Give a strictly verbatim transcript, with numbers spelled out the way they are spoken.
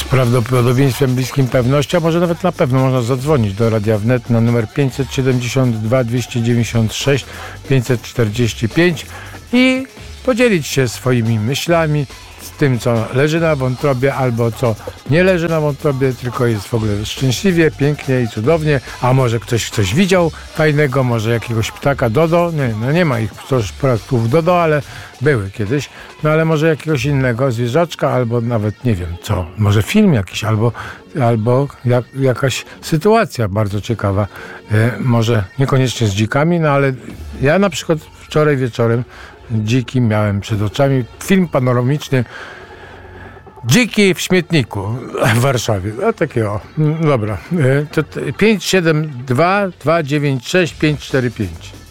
prawdopodobieństwem bliskim pewności, a może nawet na pewno można zadzwonić do Radia Wnet na numer pięćset siedemdziesiąt dwa dwieście dziewięćdziesiąt sześć pięćset czterdzieści pięć i podzielić się swoimi myślami z tym, co leży na wątrobie, albo co nie leży na wątrobie, tylko jest w ogóle szczęśliwie, pięknie i cudownie. A może ktoś coś widział fajnego, może jakiegoś ptaka dodo, nie, no nie ma ich ptaków dodo, ale były kiedyś, no ale może jakiegoś innego zwierzaczka, albo nawet nie wiem co, może film jakiś, albo, albo jak, jakaś sytuacja bardzo ciekawa, e, może niekoniecznie z dzikami, no ale ja na przykład wczoraj wieczorem dziki miałem przed oczami. Film panoramiczny Dziki w śmietniku w Warszawie. A takiego. Dobra. To pięć siedem dwa dwa dziewięć sześć pięć cztery pięć.